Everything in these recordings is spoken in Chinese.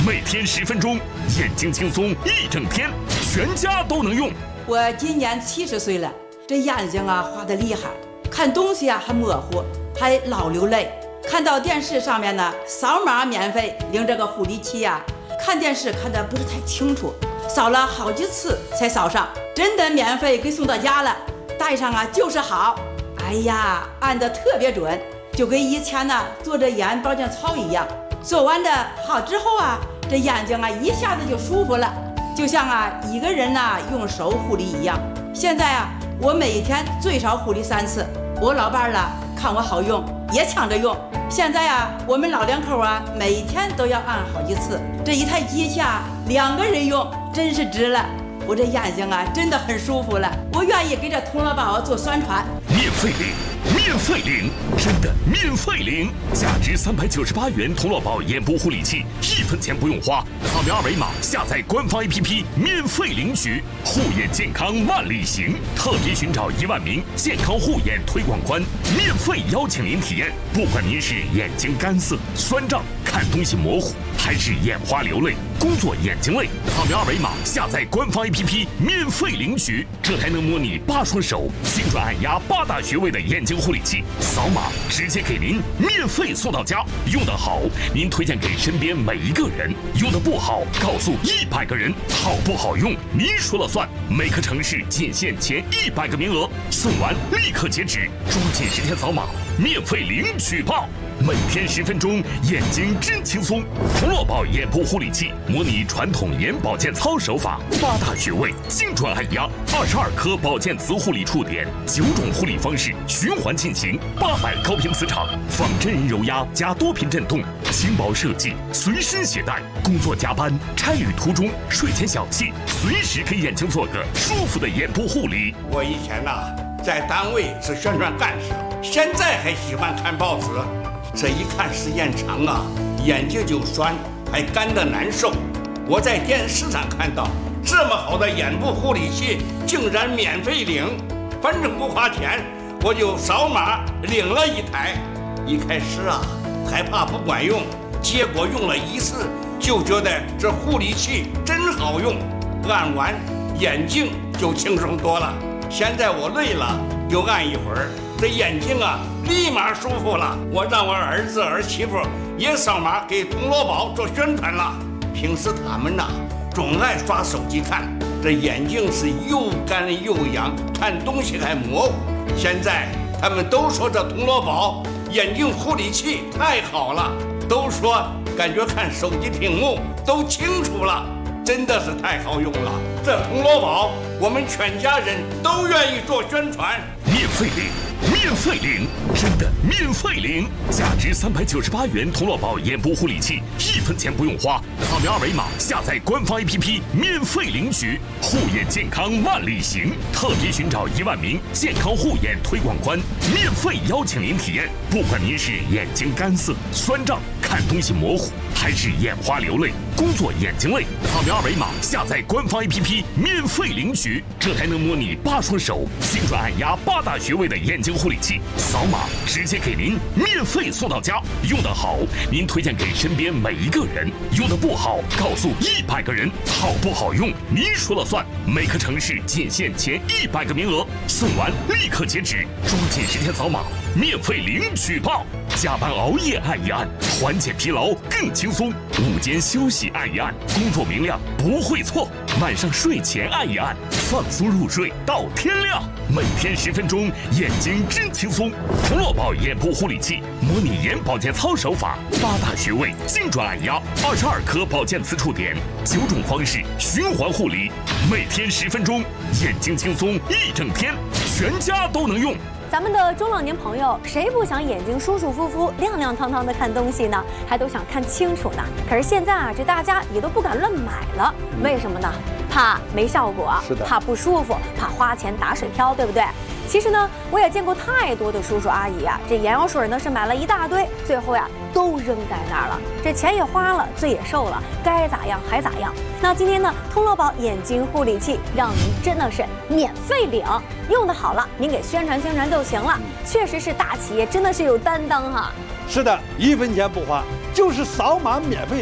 每天10分钟，眼睛轻松一整天，全家都能用。 我今年70岁了，这眼睛啊花得厉害，看东西啊还模糊，还老流泪。看到电视上面呢，扫码免费领这个护理器呀，看电视看得不是太清楚，扫了好几次才扫上，真的免费给送到家了，戴上啊就是好。哎呀，按得特别准，就跟以前呢做着眼保健操一样。做完的好之后啊，这眼睛啊一下子就舒服了，就像啊一个人呐用手护理一样。现在啊，我每天最少护理3次。我老伴儿了看我好用，也抢着用。现在啊，我们老两口啊每天都要按好几次。这一台机器啊2个人用，真是值了。我这眼睛啊真的很舒服了，我愿意给这童乐宝做宣传。 免费领，免费领，真的免费领！价值398元童乐宝眼部护理器，1分钱不用花，扫描2维码下载官方 APP 免费领取。护眼健康万里行，特别寻找1万名健康护眼推广官，免费邀请您体验。不管您是眼睛干涩、酸胀、看东西模糊，还是眼花流泪、工作眼睛累，扫描2维码下载官方 APP 免费领取。这台能模拟8双手、精准按压8大穴位的眼睛护理器，扫码直接给您免费送到家。用得好，您推荐给身边每一个人；用得不好，告诉100个人。好不好用，您说了算。每个城市仅限前100个名额，送完立刻截止，抓紧时间扫码，免费领取吧！每天10分钟，眼睛真轻松。童乐宝眼部护理器模拟传统眼保健操手法，8大穴位精准按压，22颗保健磁护理触点，9种护理方式循环进行，800高频磁场，仿真人揉压加多频震动，轻薄设计，随身携带。工作加班、差旅途中、睡前小憩，随时给眼睛做个舒服的眼部护理。 我以前在单位是宣传干事，现在还喜欢看报纸。这一看时间长啊，眼睛就酸，还干得难受。我在电视上看到这么好的眼部护理器，竟然免费领，反正不花钱，我就扫码领了1台。一开始啊，害怕不管用，结果用了1次，就觉得这护理器真好用，按完眼睛就轻松多了。现在我累了，就按一会儿，这眼睛啊立马舒服了。我让我儿子儿媳妇也扫码给童乐宝做宣传了。平时他们总爱刷手机看，这眼睛是又干又痒，看东西还模糊。现在他们都说这童乐宝眼睛护理器太好了，都说感觉看手机屏幕都清楚了，真的是太好用了。这童乐宝我们全家人都愿意做宣传。 免费领，免费领，真的免费领！价值398元童乐宝眼部护理器，1分钱不用花，扫描2维码下载官方 APP 免费领取。护眼健康万里行，特别寻找1万名健康护眼推广官，免费邀请您体验。不管您是眼睛干涩、酸胀、看东西模糊，还是眼花流泪、工作眼睛累，扫描2维码下载官方 APP 免费领取。这台能模拟8双手、精准按压8大穴位的眼睛护理器，扫码直接给您免费送到家。用得好，您推荐给身边每一个人；用得不好，告诉100个人。好不好用，您说了算。每个城市仅限前100个名额，送完立刻截止，抓紧时间扫码，免费领取吧！加班熬夜按一按，缓解疲劳更轻松；午间休息按一按，工作明亮不会错；晚上睡前按一按，放松入睡到天亮。每天10分钟，眼睛真轻松。童乐宝眼部护理器模拟眼保健操手法，8大穴位精准按压，22颗保健磁触点，9种方式循环护理。每天10分钟，眼睛轻松一整天，全家都能用。 咱们的中老年朋友，谁不想眼睛舒舒服服、亮亮堂堂的看东西呢？还都想看清楚呢。可是现在啊，这大家也都不敢乱买了，为什么呢？怕没效果，怕不舒服，怕花钱打水漂，对不对？其实呢，我也见过太多的叔叔阿姨啊，这眼药水呢是买了一大堆，最后呀都扔在那儿了，这钱也花了，罪也受了，该咋样还咋样。那今天呢，童乐宝眼睛护理器让您真的是免费领，用的好了，您给宣传宣传就行了。确实是大企业，真的是有担当哈。 是的，1分钱不花，就是扫码免费领。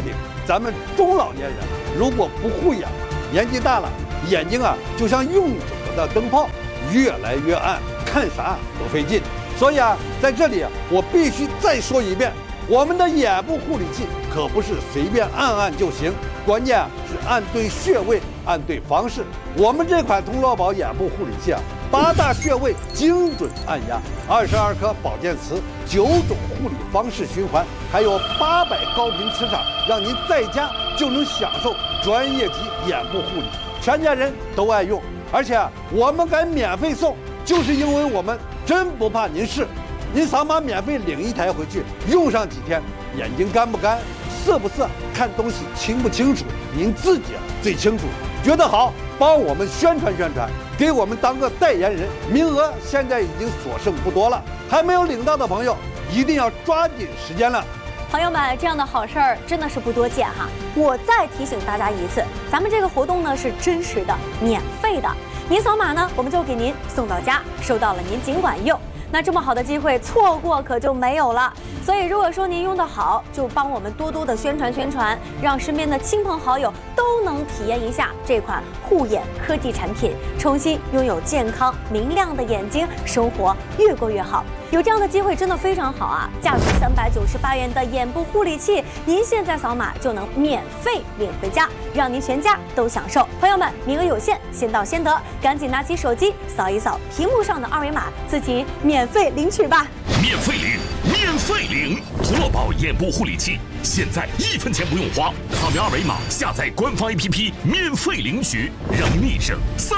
咱们中老年人如果不护眼，年纪大了，眼睛就像用久了的灯泡，越来越暗，看啥都费劲。所以在这里我必须再说一遍，我们的眼部护理器可不是随便按就行，关键是按对穴位，按对方式。我们这款童乐宝眼部护理器8大穴位精准按压，22颗保健词，9种护理方式循环，还有800高频磁场，让您在家就能享受专业级眼部护理，全家人都爱用。而且我们敢免费送，就是因为我们真不怕您试。您扫码免费领1台回去，用上几天，眼睛干不干，涩不涩，看东西清不清楚，您自己最清楚。觉得好，帮我们宣传宣传，给我们当个代言人，名额现在已经所剩不多了，还没有领到的朋友一定要抓紧时间了。 朋友们，这样的好事儿真的是不多见哈！我再提醒大家一次，咱们这个活动呢是真实的、免费的，您扫码呢，我们就给您送到家，收到了您尽管用。那这么好的机会错过可就没有了。所以如果说您用得好，就帮我们多多的宣传，让身边的亲朋好友都能体验一下这款护眼科技产品，重新拥有健康明亮的眼睛，生活越过越好。有这样的机会真的非常好啊！价值398元的眼部护理器，您现在扫码就能免费领回家，让您全家都享受。朋友们，名额有限，先到先得，赶紧拿起手机扫一扫屏幕上的2维码，自己免费领取吧！ 免费领童乐宝眼部护理器，现在1分钱不用花，扫描2维码下载官方 APP 免费领取，让您立省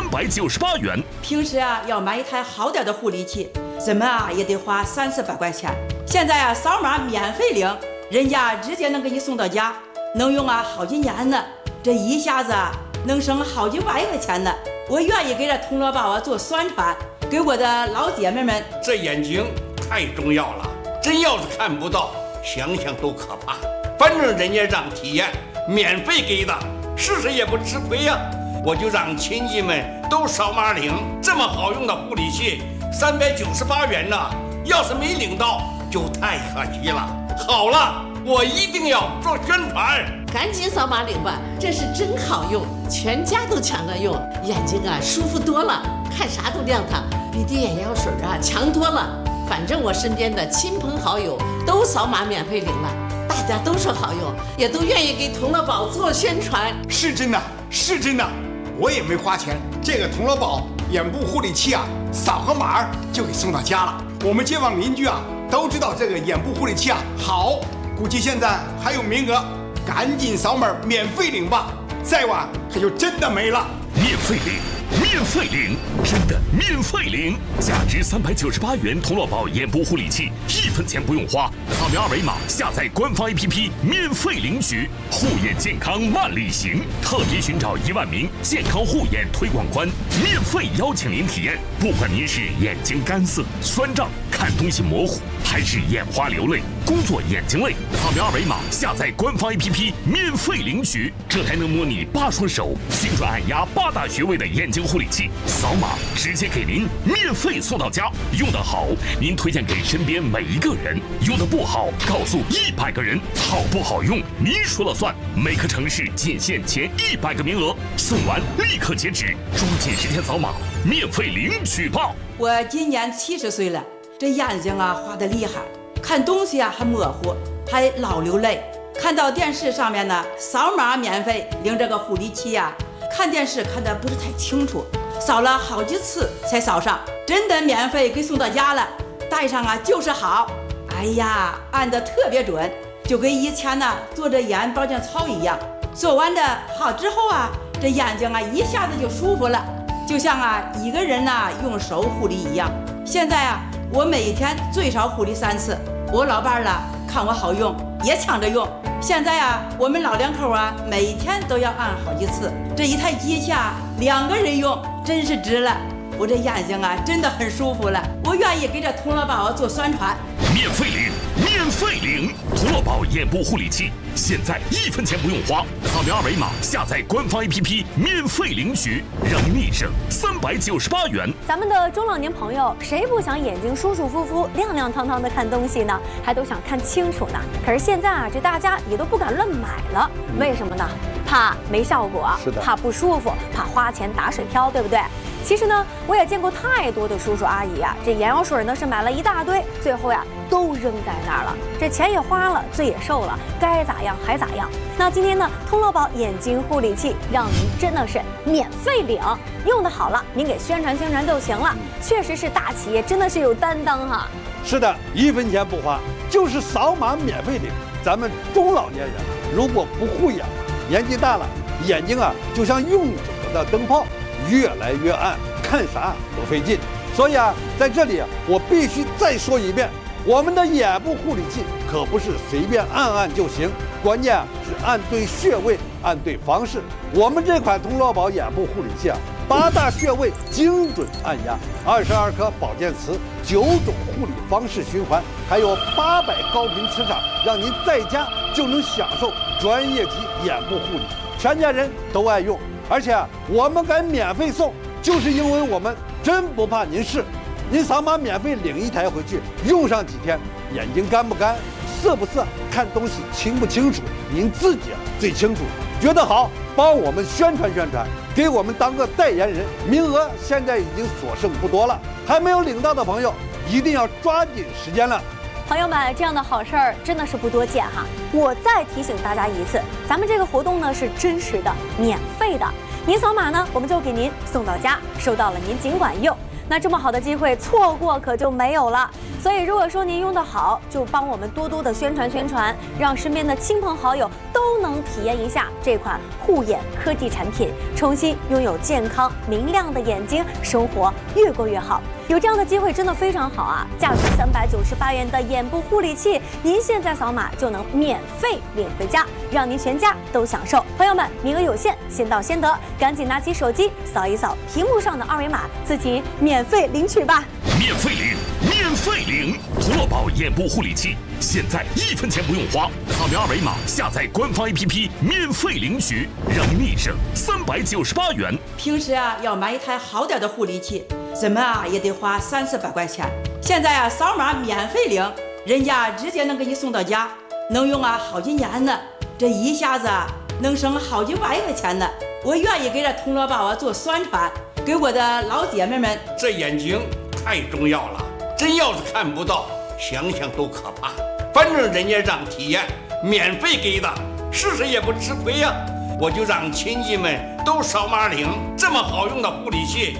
398元。 平时要买一台好点的护理器，怎么也得花300-400块钱。现在扫码免费领，人家直接能给你送到家，能用好几年呢。这一下子能省好几百块钱呢。我愿意给这童乐宝做宣传，给我的老姐妹们。 这眼睛太重要了，真要是看不到，想想都可怕。反正人家让体验，免费给的，试试也不吃亏呀。我就让亲戚们都扫码领，这么好用的护理器，398元呢，要是没领到就太可惜了。好了，我一定要做宣传， 赶紧扫码领吧，这是真好用，全家都抢着用，眼睛舒服多了，看啥都亮堂，比滴眼药水强多了。反正我身边的亲朋好友都扫码免费领了，大家都说好用，也都愿意给童乐宝做宣传。 是真的，我也没花钱，这个童乐宝眼部护理器扫个码就给送到家了。我们街坊邻居都知道这个眼部护理器好，估计现在还有名额，赶紧扫码免费领吧，再晚可就真的没了。 免费领，真的免费领！价值398元童乐宝眼部护理器，1分钱不用花，扫描2维码下载官方 APP 免费领取。护眼健康万里行，特别寻找1万名健康护眼推广官，免费邀请您体验。不管您是眼睛干涩、酸胀、看东西模糊，还是眼花流泪、工作眼睛累，扫描2维码下载官方 APP 免费领取。这台能模拟8双手，精准按压8大穴位的眼睛护理器，扫码直接给您免费送到家。用得好，您推荐给身边每一个人；用得不好，告诉100个人。好不好用，您说了算。每个城市仅限前100个名额，送完立刻截止，抓紧时间扫码，免费领取吧。 我今年70岁了，这眼睛花得厉害，看东西还模糊，还老流泪。看到电视上面呢，扫码免费领这个护理器看电视看得不是太清楚，扫了好几次才扫上，真的免费给送到家了。戴上就是好，哎呀，按得特别准，就跟以前做这眼保健操一样。做完的好之后这眼睛一下子就舒服了，就像一个人用手护理一样。现在我每天最少护理3次，我老伴看我好用，也抢着用。现在我们老两口每天都要按好几次，这一台机器2个人用，真是值了。我这眼睛真的很舒服了，我愿意给这童乐宝做宣传。 免费领，免免费领童乐宝眼部护理器，现在1分钱不用花，扫描二维码下载官方 APP 免费领取，让你省398元。 咱们的中老年朋友，谁不想眼睛舒舒服服、亮亮堂堂的看东西呢？还都想看清楚呢。可是现在这大家也都不敢乱买了，为什么呢？怕没效果，怕不舒服，怕花钱打水漂，对不对？其实呢，我也见过太多的叔叔阿姨啊，这眼药水呢是买了一大堆，最后呀都扔在那儿了，这钱也花了，罪也受了，该咋样还咋样。那今天呢，通乐宝眼睛护理器让您真的是免费领，用得好了，您给宣传宣传就行了。确实是大企业，真的是有担当哈。 是的，1分钱不花，就是扫码免费领。咱们中老年人如果不护眼，年纪大了，眼睛啊就像用久了的灯泡，越来越暗，看啥都费劲。所以啊，在这里我必须再说一遍，我们的眼部护理器可不是随便按就行，关键是按对穴位，按对方式。我们这款通乐宝眼部护理器啊，8大穴位精准按压，22颗保健词，9种护理方式循环，还有800高频磁场，让您在家就能享受专业级眼部护理，全家人都爱用。而且我们敢免费送，就是因为我们真不怕您试。您扫码免费领1台回去，用上几天，眼睛干不干，涩不涩，看东西清不清楚，您自己最清楚。觉得好，帮我们宣传宣传，给我们当个代言人。名额现在已经所剩不多了，还没有领到的朋友一定要抓紧时间了。 朋友们，这样的好事儿真的是不多见哈。我再提醒大家一次，咱们这个活动呢是真实的、免费的。您扫码呢，我们就给您送到家，收到了您尽管用。那这么好的机会，错过可就没有了。所以如果说您用得好，就帮我们多多的宣传宣传，让身边的亲朋好友都能体验一下这款护眼科技产品，重新拥有健康明亮的眼睛，生活越过越好。有这样的机会真的非常好啊！价值398元的眼部护理器，您现在扫码就能免费领回家，让您全家都享受。朋友们，名额有限，先到先得，赶紧拿起手机扫一扫屏幕上的二维码，自己免费领取吧！ 免费领，免费领童乐宝眼部护理器，现在1分钱不用花，扫描二维码下载官方 APP 免费领取，让你省398元。 平时啊要买一台好点的护理器，怎么啊也得花300-400块钱。现在啊扫码免费领，人家直接能给你送到家，能用啊好几年呢。这一下子啊能省好几万块钱呢。我愿意给这通乐宝啊做宣传，给我的老姐妹们。 这眼睛太重要了，真要是看不到，想想都可怕。反正人家让体验，免费给的，试试也不吃亏呀。我就让亲戚们都扫码领，这么好用的护理器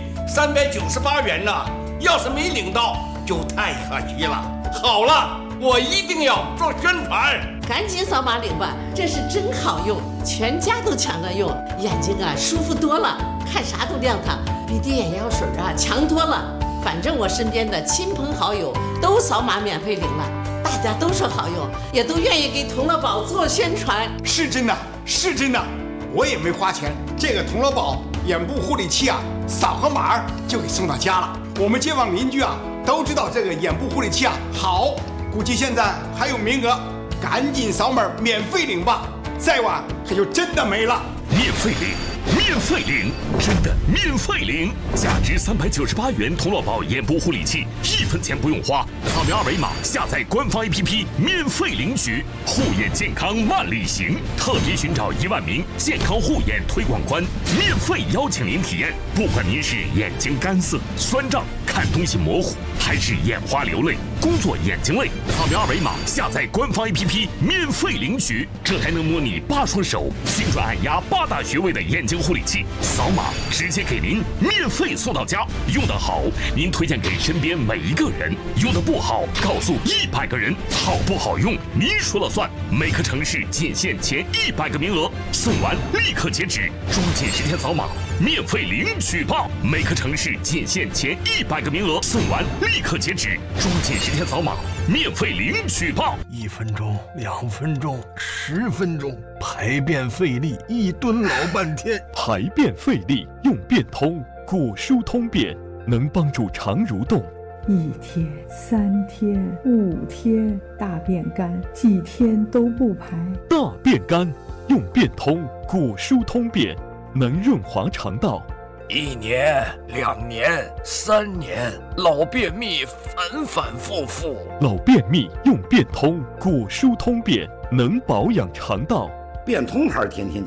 ，398元呢，要是没领到就太可惜了。好了，我一定要做宣传， 赶紧扫码领吧，这是真好用，全家都抢着用，眼睛啊舒服多了，看啥都亮堂，比滴眼药水啊强多了。反正我身边的亲朋好友都扫码免费领了，大家都说好用，也都愿意给童乐宝做宣传。 是真的，是真的，我也没花钱。这个童乐宝眼部护理器啊，扫个码就给送到家了。我们街坊邻居啊都知道这个眼部护理器啊好，估计现在还有名额，赶紧扫码免费领吧，再晚可就真的没了。 免费领，免费领，真的免费领！价值398元童乐宝眼部护理器，1分钱不用花，扫描二维码下载官方 APP 免费领取。护眼健康万里行，特别寻找1万名健康护眼推广官，免费邀请您体验。不管您是眼睛干涩、酸胀、看东西模糊，还是眼花流泪、工作眼睛累，扫描二维码下载官方 APP 免费领取。这还能模拟8双手，精准按压8大穴位的眼睛护理器，扫码直接给您免费送到家。用得好，您推荐给身边每一个人；用得不好，告诉100个人。好不好用，您说了算。每个城市仅限前100个名额，送完立刻截止，抓紧时间扫码，免费领取吧！每个城市仅限前100个名额，送完立刻截止，抓紧时间扫码，免费领取吧 ！1分钟、2分钟、10分钟，排便费力，一蹲老半天。 排便费力用便通，果蔬通便，能帮助肠蠕动， 1天、3天、5天，大便干，几天都不排。 大便干，用便通果蔬通便，能润滑肠道。 1年、2年、3年，老便秘反反复复。 老便秘用便通果蔬通便，能保养肠道。 便通牌天天